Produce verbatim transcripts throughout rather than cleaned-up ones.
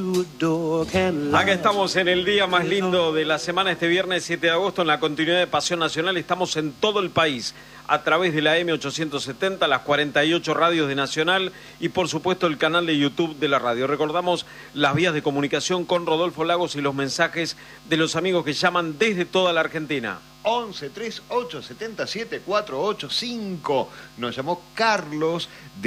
Acá estamos en el día más lindo de la semana, este viernes siete de agosto, en la continuidad de Pasión Nacional. Estamos en todo el país, a través de la eme ochocientos setenta, las cuarenta y ocho radios de Nacional y por supuesto el canal de YouTube de la radio. Recordamos las vías de comunicación con Rodolfo Lagos y los mensajes de los amigos que llaman desde toda la Argentina. once treinta y ocho setenta y siete cuatrocientos ochenta y cinco. Nos llamó Carlos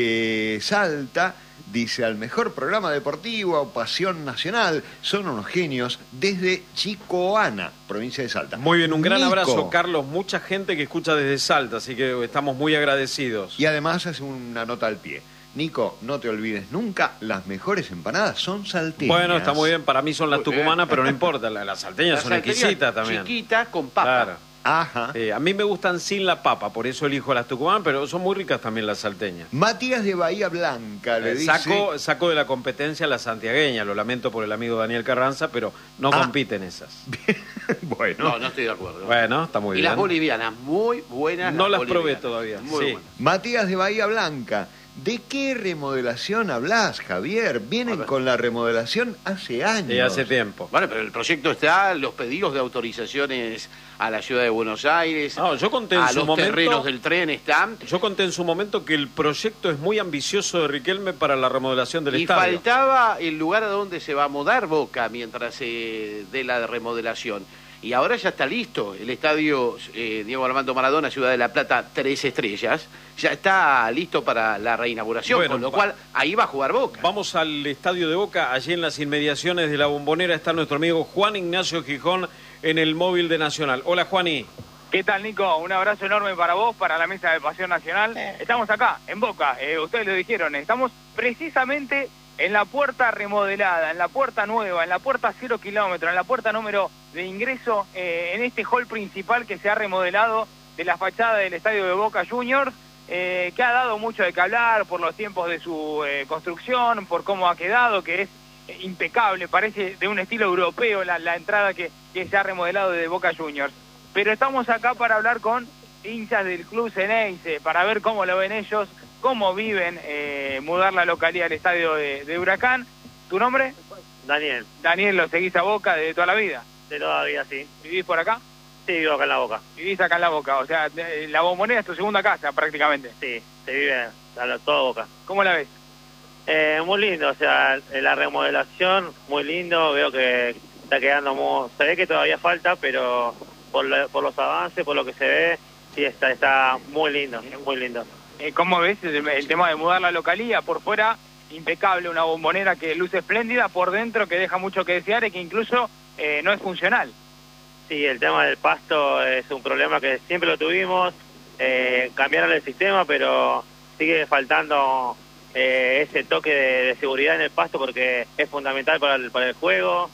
de Salta. Dice, al mejor programa deportivo, Pasión Nacional, son unos genios, desde Chicoana, provincia de Salta. Muy bien, un gran Nico. abrazo, Carlos. Mucha gente que escucha desde Salta, así que estamos muy agradecidos. Y además hace una nota al pie. Nico, no te olvides nunca, las mejores empanadas son salteñas. Bueno, está muy bien, para mí son las tucumanas, pero no importa, las, las salteñas Las son salteñas exquisitas también. Chiquitas con papa. Claro. Ajá. Eh, a mí me gustan sin la papa, por eso elijo las tucumanas, pero son muy ricas también las salteñas. Matías de Bahía Blanca le Eh, dice... saco, saco de la competencia la santiagueña, lo lamento por el amigo Daniel Carranza, pero no Ah. compiten esas. Bueno, No, no estoy de acuerdo. Bueno, está muy y bien. las bolivianas, muy buenas. No las bolivianas. probé todavía, Muy sí. buenas. Matías de Bahía Blanca. ¿De qué remodelación hablas, Javier? Vienen con la remodelación hace años. De hace tiempo. Vale, pero el proyecto está, los pedidos de autorizaciones a la ciudad de Buenos Aires, No, yo conté en a su los momento- terrenos del tren están. Yo conté en su momento que el proyecto es muy ambicioso de Riquelme para la remodelación del Y estadio. faltaba el lugar a donde se va a mudar Boca mientras se dé la remodelación. Y ahora ya está listo. El estadio eh, Diego Armando Maradona, Ciudad de la Plata, tres estrellas, ya está listo para la reinauguración, Bueno, con lo va- cual ahí va a jugar Boca. Vamos al estadio de Boca, allí en las inmediaciones de la Bombonera está nuestro amigo Juan Ignacio Gijón en el móvil de Nacional. Hola, Juani. ¿Qué tal, Nico? Un abrazo enorme para vos, para la mesa de Pasión Nacional. Estamos acá, en Boca, eh, ustedes lo dijeron, estamos precisamente en la puerta remodelada, en la puerta nueva, en la puerta cero kilómetros, en la puerta número de ingreso, eh, en este hall principal que se ha remodelado de la fachada del estadio de Boca Juniors, eh, que ha dado mucho de qué hablar por los tiempos de su eh, construcción, por cómo ha quedado, que es eh, impecable, parece de un estilo europeo la, la entrada que, que se ha remodelado de Boca Juniors. Pero estamos acá para hablar con hinchas del club Ceneice, para ver cómo lo ven ellos, cómo viven eh, mudar la localidad al estadio de, de Huracán. ¿Tu nombre? Daniel, Daniel, ¿lo seguís a Boca de toda la vida? de toda la vida, sí. ¿Vivís por acá? Sí, vivo acá en la Boca. Vivís acá en la Boca, o sea, de- la Bombonera es tu segunda casa prácticamente. Sí, se vive a la, toda Boca. ¿Cómo la ves? Eh, muy lindo, o sea, la remodelación, muy lindo. Veo que está quedando muy... Se ve que todavía falta, pero por, la- por los avances, por lo que se ve, sí, está, está muy lindo, muy lindo. Eh, ¿Cómo ves el, el tema de mudar la localidad? Por fuera, impecable, una Bombonera que luce espléndida, por dentro que deja mucho que desear y que incluso eh, no es funcional. Sí, el tema del pasto es un problema que siempre lo tuvimos. Eh, cambiaron el sistema, pero sigue faltando eh, ese toque de, de seguridad en el pasto porque es fundamental para el, para el juego.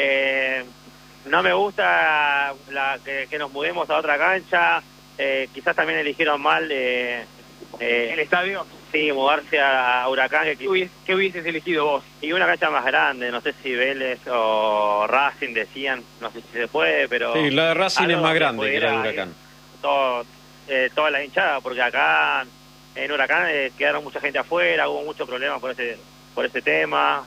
Eh, no me gusta la, que, que nos mudemos a otra cancha. Eh, quizás también eligieron mal eh, eh, El estadio, sí, mudarse a, a Huracán. Que, ¿qué, hubies- qué hubieses elegido vos? y una cancha más grande, no sé si Vélez o Racing decían, no sé si se puede, pero... Sí, la de Racing algo es más que grande que la de pudiera Huracán. ir Todo, eh, toda la hinchada, porque acá en Huracán eh, quedaron mucha gente afuera, hubo muchos problemas por ese por ese tema.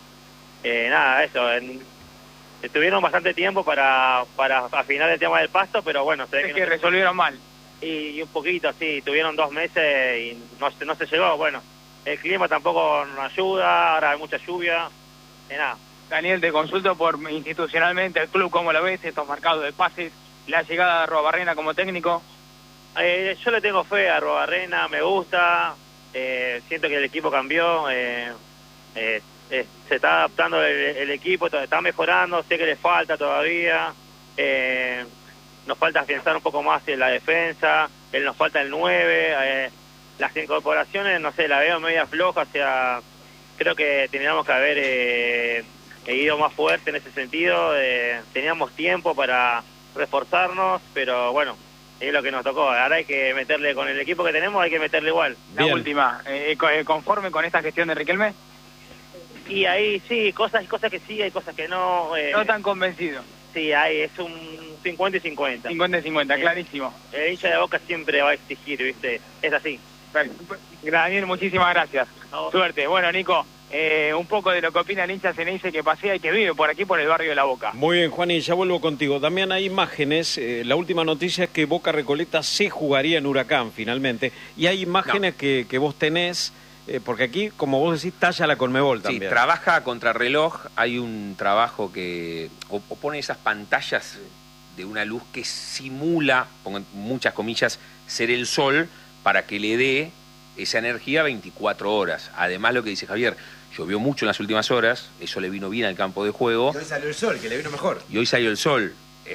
Eh, nada, eso, en- tuvieron bastante tiempo para, para afinar el tema del pasto, pero bueno, se ve Es que, que no se- resolvieron mal. y, y un poquito, sí, tuvieron dos meses y no, se- no se llegó. Bueno, el clima tampoco nos ayuda, ahora hay mucha lluvia, y nada. Daniel, te consulto por institucionalmente el club, ¿cómo lo ves? Estos marcados de pases, la llegada de Arrobarrena como técnico. Eh, yo le tengo fe a Robarrena, me gusta, eh, siento que el equipo cambió, eh, eh, eh, se está adaptando el, el equipo, está mejorando, sé que le falta todavía, eh, nos falta pensar un poco más en la defensa, él nos falta el nueve, eh, las incorporaciones, no sé, la veo media floja, o sea, creo que teníamos que haber eh, ido más fuerte en ese sentido, eh, teníamos tiempo para reforzarnos, pero bueno, es lo que nos tocó. Ahora hay que meterle, con el equipo que tenemos, hay que meterle igual. La Bien. última, eh, co- eh, ¿conforme con esta gestión de Riquelme? Y ahí sí, cosas cosas que sí, hay cosas que no. Eh, No tan convencido. Sí, hay, es un cincuenta y cincuenta. cincuenta y cincuenta, Sí. clarísimo. El hincha de Boca siempre va a exigir, ¿viste? Es así. Perfecto. Daniel, muchísimas gracias. A vos. Suerte. Bueno, Nico, eh, un poco de lo que opina el hincha Ceneice que pasea y que vive por aquí, por el barrio de La Boca. Muy bien, Juan, y ya vuelvo contigo. Damián, hay imágenes. Eh, la última noticia es que Boca Recoleta se jugaría en Huracán, finalmente. Y hay imágenes no. que, que vos tenés, eh, porque aquí, como vos decís, talla la Conmebol también. Sí, trabaja a contrarreloj. Hay un trabajo que o, o pone esas pantallas de una luz que simula, pongo muchas comillas, ser el sol, para que le dé esa energía veinticuatro horas. Además, lo que dice Javier, llovió mucho en las últimas horas, eso le vino bien al campo de juego. Y hoy salió el sol, que le vino mejor. Y hoy salió el sol.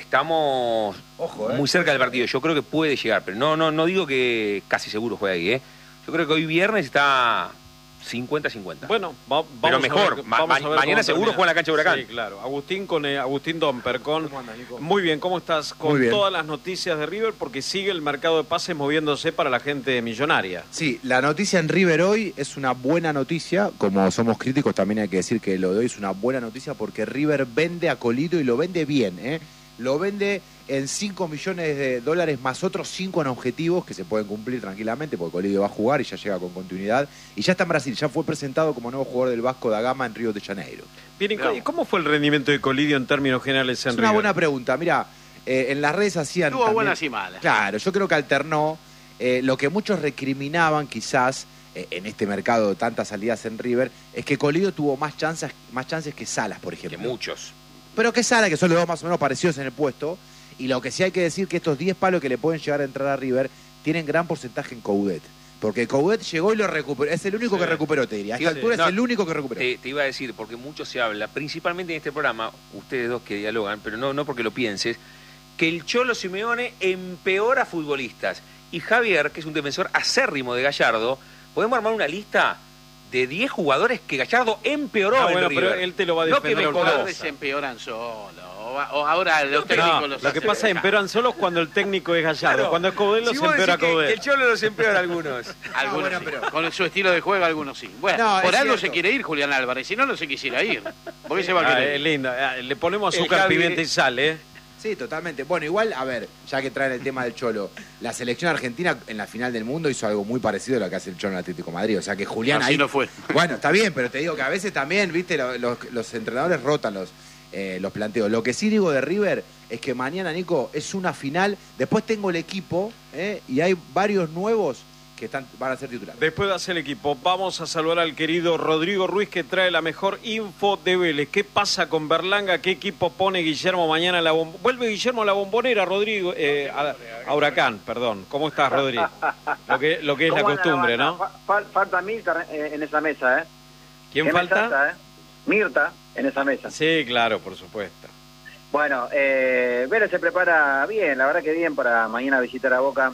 Estamos Ojo, eh. muy cerca del partido. Yo creo que puede llegar, pero no, no, no digo que casi seguro juegue ahí, ¿eh? Yo creo que hoy viernes está cincuenta cincuenta. Bueno, va, vamos pero mejor. A ver, Ma ma mañana seguro juega en la cancha de Huracán. Sí, claro. Agustín con eh, Agustín Dompercon. Muy bien, ¿cómo estás? Con todas las noticias de River, porque sigue el mercado de pases moviéndose para la gente millonaria. Sí, la noticia en River hoy es una buena noticia. Como somos críticos, también hay que decir que lo de hoy es una buena noticia, porque River vende a Colidio y lo vende bien, ¿eh? Lo vende en cinco millones de dólares más otros cinco en objetivos que se pueden cumplir tranquilamente, porque Colidio va a jugar y ya llega con continuidad. Y ya está en Brasil, ya fue presentado como nuevo jugador del Vasco da Gama en Río de Janeiro. Bien, ¿y cómo fue el rendimiento de Colidio en términos generales en Es River? una buena pregunta. Mira, eh, en las redes hacían... Tuvo buenas y malas. Claro, yo creo que alternó. Eh, lo que muchos recriminaban quizás eh, en este mercado de tantas salidas en River es que Colidio tuvo más chances, más chances que Salas, por ejemplo. Que muchos. Pero que Salas, que son los dos más o menos parecidos en el puesto. Y lo que sí hay que decir que estos diez palos que le pueden llegar a entrar a River tienen gran porcentaje en Coudet. Porque Coudet llegó y lo recuperó. Es el único sí. que recuperó, te diría. A esta sí. altura no, es el único que recuperó. Te, te iba a decir, porque mucho se habla, principalmente en este programa, ustedes dos que dialogan, pero no, no porque lo pienses, que el Cholo Simeone empeora futbolistas. Y Javier, que es un defensor acérrimo de Gallardo, podemos armar una lista de diez jugadores que Gallardo empeoró ah, en bueno, River. pero él te lo va a defender. No que los jugadores se empeoran solo. O ahora los técnicos no, los Lo que pasa es que empeoran solos cuando el técnico es Gallardo. Claro. Cuando es Coudet los si empeora Coudet. El Cholo los empeora a algunos. algunos no, bueno, sí. pero... Con su estilo de juego algunos sí. Bueno, no, por algo cierto. Se quiere ir Julián Álvarez. Si no, no se quisiera ir. ¿Por qué se va a querer? Ah, es lindo. Le ponemos azúcar, Javi... pimienta y sal, ¿eh? Sí, totalmente. Bueno, igual, a ver, ya que traen el tema del Cholo, la selección argentina en la final del mundo hizo algo muy parecido a lo que hace el Cholo en el Atlético de Madrid. O sea que Julián Así ahí... no fue. Bueno, está bien, pero te digo que a veces también, viste, los, los, los entrenadores rotan los, eh, los planteos. Lo que sí digo de River es que mañana, Nico, es una final. Después tengo el equipo, ¿eh? Y hay varios nuevos que están, van a ser titulares. Después de hacer el equipo, vamos a saludar al querido Rodrigo Ruiz, que trae la mejor info de Vélez. ¿Qué pasa con Berlanga? ¿Qué equipo pone Guillermo mañana a la bombonera? Vuelve Guillermo a la bombonera, Rodrigo, eh, a, a Huracán, perdón. ¿Cómo estás, Rodrigo? Lo que, lo que es la costumbre, ¿no? Falta Mirta en esa mesa, ¿eh? ¿Quién falta? Salta, ¿eh? Mirta en esa mesa. Sí, claro, por supuesto. Bueno, eh, Vélez se prepara bien, la verdad que bien para mañana visitar a Boca.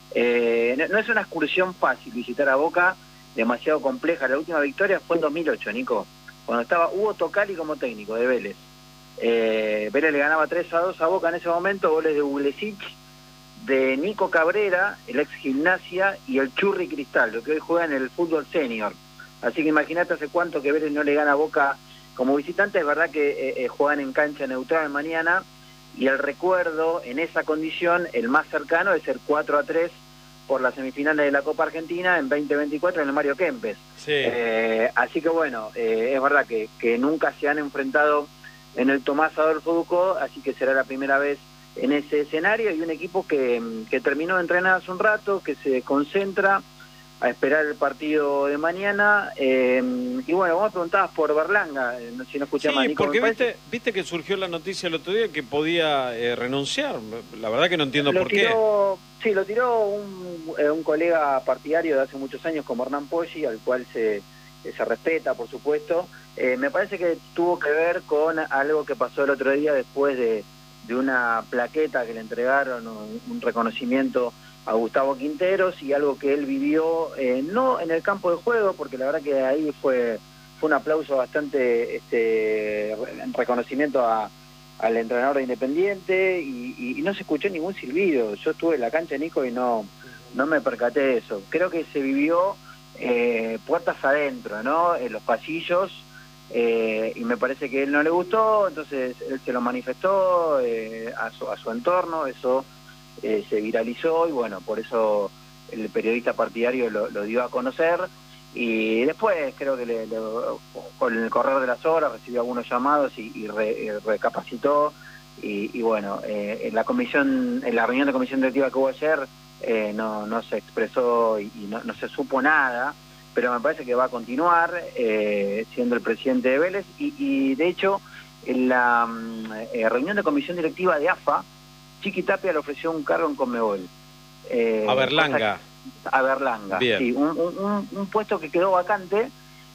Eh, no, no es una excursión fácil visitar a Boca, demasiado compleja. La última victoria fue en dos mil ocho, Nico, cuando estaba Hugo Tocali como técnico de Vélez. Eh, Vélez le ganaba tres a dos a Boca en ese momento, goles de Bulesic, de Nico Cabrera, el ex Gimnasia, y el Churri Cristal, lo que hoy juega en el fútbol senior. Así que imagínate hace cuánto que Vélez no le gana a Boca como visitante. Es verdad que eh, eh, juegan en cancha neutral mañana, y el recuerdo en esa condición, el más cercano, es el cuatro a tres por las semifinales de la Copa Argentina en veinte veinticuatro en el Mario Kempes. Sí. Eh, así que bueno, eh, es verdad que, que nunca se han enfrentado en el Tomás Adolfo Ducó, así que será la primera vez en ese escenario, y un equipo que, que terminó de entrenar hace un rato, que se concentra a esperar el partido de mañana. Eh, y bueno, vos me preguntabas por Berlanga, eh, si no escuché sí, más, Nico. Porque viste, viste que surgió la noticia el otro día que podía eh, renunciar. La verdad que no entiendo lo por tiró, qué. Sí, lo tiró un, eh, un colega partidario de hace muchos años como Hernán Poggi, al cual se, eh, se respeta, por supuesto. Eh, me parece que tuvo que ver con algo que pasó el otro día después de, de una plaqueta que le entregaron, un, un reconocimiento a Gustavo Quinteros, y algo que él vivió, eh, no en el campo de juego, porque la verdad que ahí fue fue un aplauso bastante, este reconocimiento a, al entrenador de Independiente, y, y, y no se escuchó ningún silbido. Yo estuve en la cancha, Nico, y no no me percaté de eso. Creo que se vivió eh, puertas adentro, ¿no? En los pasillos, eh, y me parece que a él no le gustó, entonces él se lo manifestó eh, a, su, a su entorno, eso Eh, se viralizó, y bueno, por eso el periodista partidario lo, lo dio a conocer. Y después creo que le, le, con el correr de las horas recibió algunos llamados y, y, re, y recapacitó. Y, y bueno, eh, en la comisión, en la reunión de comisión directiva que hubo ayer, eh, no, no se expresó y, y no, no se supo nada, pero me parece que va a continuar eh, siendo el presidente de Vélez. Y, y de hecho, en la eh, reunión de comisión directiva de A F A, Chiqui Tapia le ofreció un cargo en Conmebol. Eh, a Berlanga. A Berlanga, Bien. sí, un, un, un puesto que quedó vacante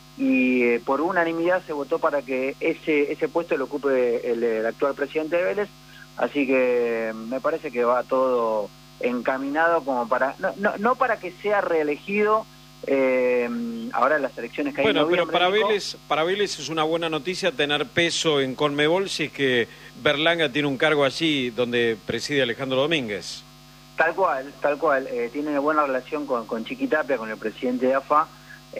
y eh, por unanimidad se votó para que ese ese puesto lo ocupe el, el actual presidente de Vélez, así que me parece que va todo encaminado como para, no, no, no para que sea reelegido eh, ahora en las elecciones que hay bueno, en noviembre. Bueno, pero para Vélez, para Vélez es una buena noticia tener peso en Conmebol si es que Berlanga tiene un cargo allí donde preside Alejandro Domínguez. Tal cual, tal cual. Eh, tiene una buena relación con, con Chiqui Tapia, con el presidente de A F A,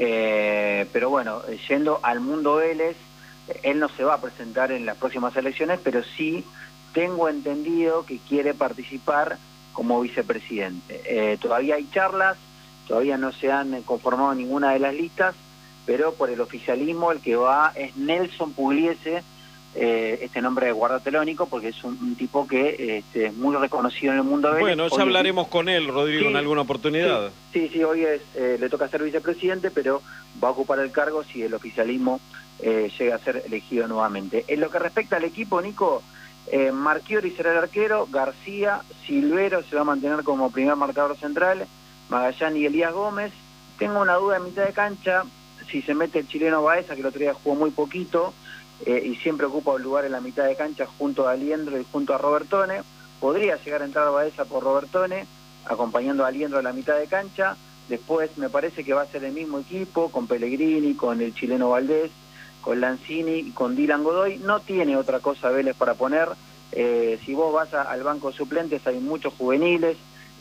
eh, pero bueno, yendo al mundo Vélez, él no se va a presentar en las próximas elecciones, pero sí tengo entendido que quiere participar como vicepresidente. Eh, todavía hay charlas, todavía no se han conformado ninguna de las listas, pero por el oficialismo el que va es Nelson Pugliese, Eh, este nombre de guardatelónico, porque es un, un tipo que este, es muy reconocido en el mundo de Vélez. Bueno, ya hoy hablaremos es... con él, Rodrigo, sí, en alguna oportunidad. Sí, sí, sí hoy es, eh, le toca ser vicepresidente, pero va a ocupar el cargo si el oficialismo eh, llega a ser elegido nuevamente. En lo que respecta al equipo, Nico, eh, Marchiori será el arquero, García, Silvero se va a mantener como primer marcador central, Magallán y Elías Gómez. Tengo una duda en mitad de cancha, si se mete el chileno Baeza, que el otro día jugó muy poquito, Eh, y siempre ocupa un lugar en la mitad de cancha junto a Aliendro y junto a Robertone. Podría llegar a entrar Baeza por Robertone, acompañando a Aliendro en la mitad de cancha. Después me parece que va a ser el mismo equipo, con Pellegrini, con el chileno Valdés, con Lanzini y con Dylan Godoy. No tiene otra cosa Vélez para poner. Eh, si vos vas a, al banco de suplentes hay muchos juveniles,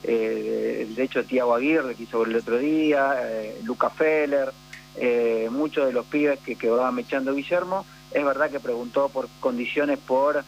eh, de hecho Thiago Aguirre que hizo el otro día, eh, Luca Feller, eh, muchos de los pibes que, que va mechando Guillermo. Es verdad que preguntó por condiciones por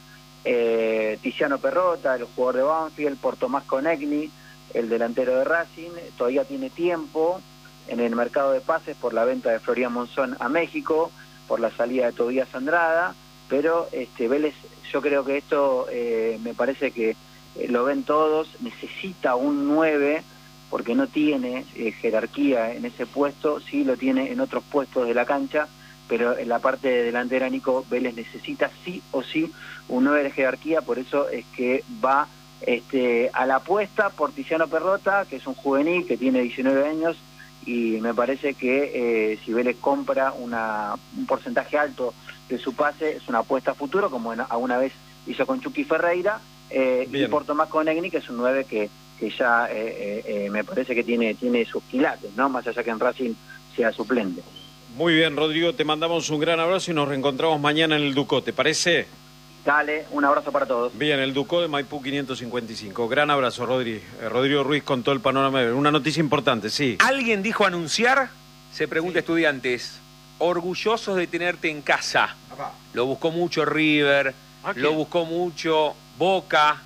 eh, Tiziano Perrota, el jugador de Banfield, por Tomás Conegni, el delantero de Racing. Todavía tiene tiempo en el mercado de pases por la venta de Florian Monzón a México, por la salida de Tobías Andrada, pero este Vélez, yo creo que esto eh, me parece que eh, lo ven todos, necesita un nueve porque no tiene eh, jerarquía en ese puesto, sí lo tiene en otros puestos de la cancha, pero en la parte delantera, Nico, Vélez necesita sí o sí un nueve de jerarquía, por eso es que va este, a la apuesta por Tiziano Perrota, que es un juvenil que tiene diecinueve años, y me parece que eh, si Vélez compra una, un porcentaje alto de su pase, es una apuesta a futuro, como en, alguna vez hizo con Chucky Ferreira, eh, y por Tomás Conegni, que es un nueve que, que ya eh, eh, me parece que tiene, tiene sus quilates, ¿no? Más allá que en Racing sea suplente. Muy bien, Rodrigo, te mandamos un gran abrazo y nos reencontramos mañana en el Ducó, ¿te parece? Dale, un abrazo para todos. Bien, el Ducó de Maipú quinientos cincuenta y cinco. Gran abrazo, Rodri. Eh, Rodrigo Ruiz con todo el panorama. Una noticia importante, sí. ¿Alguien dijo anunciar? Se pregunta sí. Estudiantes. Orgullosos de tenerte en casa. Ajá. Lo buscó mucho River, ¿a lo buscó mucho Boca.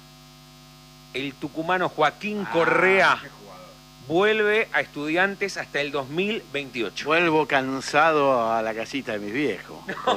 El tucumano Joaquín ah, Correa vuelve a Estudiantes hasta el dos mil veintiocho. Vuelvo cansado a la casita de mis viejos.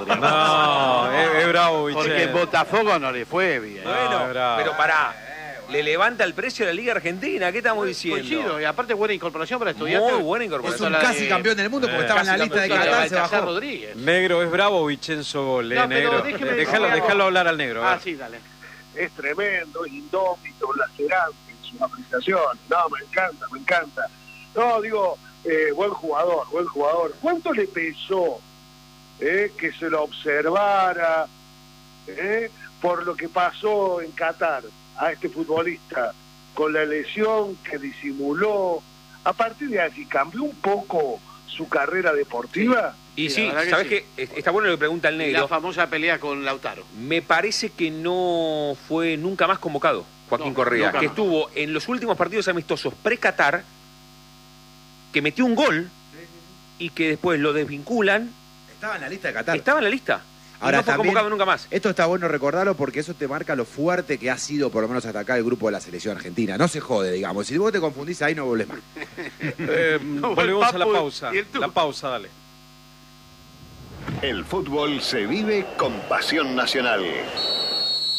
No, es, es bravo, biche. Porque en Botafogo no le fue bien. Bueno, no, pero pará. Le levanta el precio de la Liga Argentina, ¿qué estamos diciendo? Coincido, y aparte buena incorporación para Estudiantes. Muy buena incorporación. Es un casi campeón del mundo porque eh, estaba en la lista de Qatar, se bajó. Rodríguez. Negro, es bravo Vicenzo Gol, eh, no, negro. Déjalo, déjalo hablar al negro. Ah, sí, dale. Es tremendo, es indómito, lacerante en su apreciación. No, me encanta, me encanta. No, digo, eh, buen jugador, buen jugador. ¿Cuánto le pesó eh, que se lo observara eh, por lo que pasó en Qatar a este futbolista, con la lesión que disimuló? A partir de allí, ¿cambió un poco su carrera deportiva? Y sí, sí ¿sabes qué? Sí. Está bueno lo que pregunta el negro. La famosa pelea con Lautaro. Me parece que no fue nunca más convocado Joaquín no, Correa, que más. Estuvo en los últimos partidos amistosos pre-Qatar, que metió un gol y que después lo desvinculan. Estaba en la lista de Qatar. Estaba en la lista. Ahora, no fue también, convocado nunca más. Esto está bueno recordarlo porque eso te marca lo fuerte que ha sido, por lo menos hasta acá, el grupo de la selección argentina. No se jode, digamos. Si vos te confundís ahí, no volvés más. Eh, volvemos a la pausa. La pausa, dale. El fútbol se vive con pasión nacional.